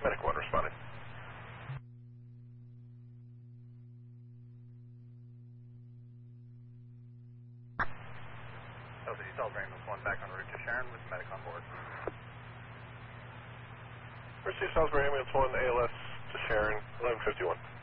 Medic 1 responding. LCD Salisbury Ambulance 1 back on route to Sharon with medic on board. Mercy Salisbury Ambulance 1 ALS to Sharon, 1151.